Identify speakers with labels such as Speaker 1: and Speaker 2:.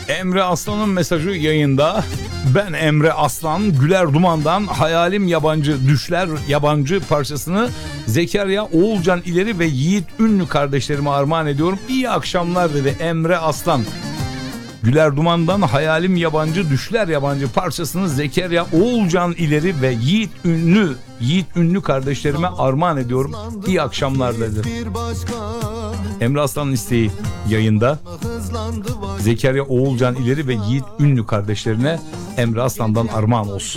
Speaker 1: Emre Aslan'ın mesajı yayında. Ben Emre Aslan, Güler Duman'dan Hayalim Yabancı Düşler yabancı parçasını Zekeriya Oğulcan İleri ve Yiğit Ünlü kardeşlerime armağan ediyorum. İyi akşamlar dedi Emre Aslan. Güler Duman'dan Hayalim Yabancı Düşler yabancı parçasını Zekeriya Oğulcan İleri ve Yiğit Ünlü kardeşlerime armağan ediyorum. İyi akşamlar dedi. Emre Aslan'ın isteği yayında. Zekeriya Oğulcan İleri ve Yiğit Ünlü kardeşlerine Emre Aslan'dan armağan olsun.